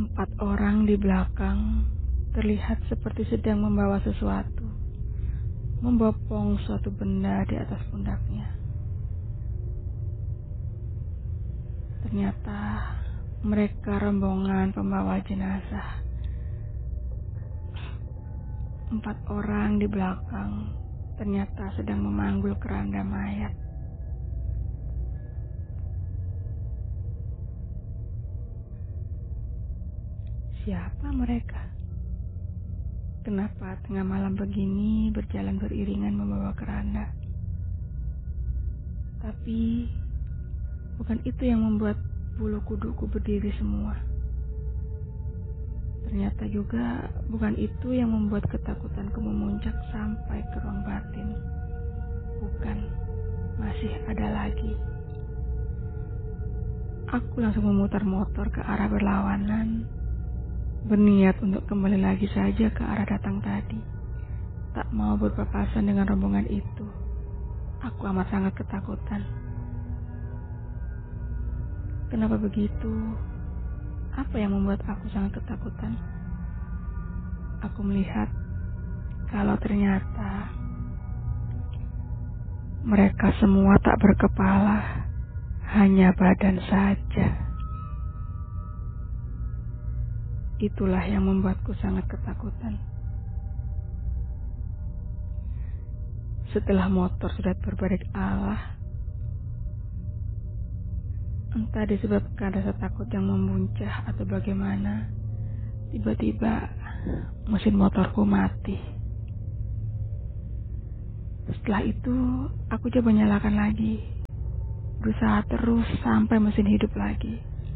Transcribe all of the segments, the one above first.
Empat orang di belakang terlihat seperti sedang membawa sesuatu, membopong suatu benda di atas pundaknya. Ternyata mereka rombongan pembawa jenazah. Empat orang di belakang ternyata sedang memanggul keranda mayat. Siapa mereka? Kenapa tengah malam begini berjalan beriringan membawa keranda? Tapi bukan itu yang membuat bulu kuduku berdiri semua. Ternyata juga bukan itu yang membuat ketakutanku memuncak sampai ke ruang batin. Bukan, masih ada lagi. Aku langsung memutar motor ke arah berlawanan, berniat untuk kembali lagi saja ke arah datang tadi. Tak mau berpapasan dengan rombongan itu. Aku amat sangat ketakutan. Kenapa begitu? Apa yang membuat aku sangat ketakutan? Aku melihat kalau ternyata mereka semua tak berkepala, hanya badan saja. Itulah yang membuatku sangat ketakutan. Setelah motor sudah berbalik arah, entah disebabkan rasa takut yang membuncah atau bagaimana, tiba-tiba mesin motorku mati. Setelah itu, aku coba nyalakan lagi. Berusaha terus sampai mesin hidup lagi.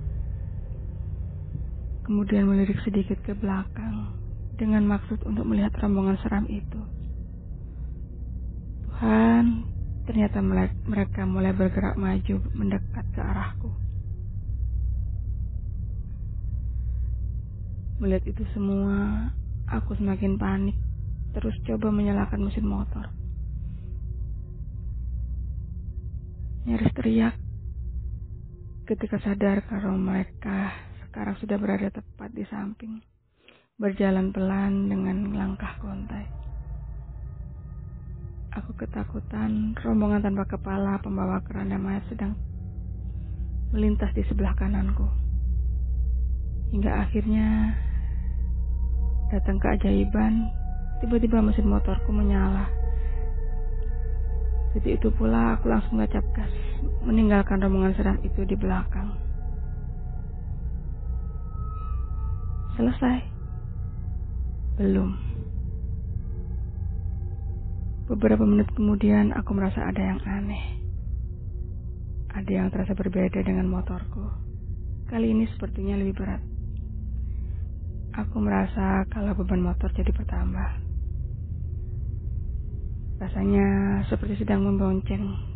Kemudian melirik sedikit ke belakang dengan maksud untuk melihat rombongan seram itu. Tuhan, ternyata mereka mulai bergerak maju mendekat ke arahku. Melihat itu semua, aku semakin panik, terus coba menyalakan mesin motor. Nyaris teriak ketika sadar kalau mereka sekarang sudah berada tepat di samping, berjalan pelan dengan langkah gontai. Aku ketakutan rombongan tanpa kepala pembawa keranda mayat sedang melintas di sebelah kananku. Hingga akhirnya datang keajaiban, tiba-tiba mesin motorku menyala. Detik itu pula aku langsung tancap gas, meninggalkan rombongan seram itu di belakang. Selesai? Belum. Beberapa menit kemudian aku merasa ada yang aneh. Ada yang terasa berbeda dengan motorku. Kali ini sepertinya lebih berat. Aku merasa kalau beban motor jadi bertambah. Rasanya seperti sedang membonceng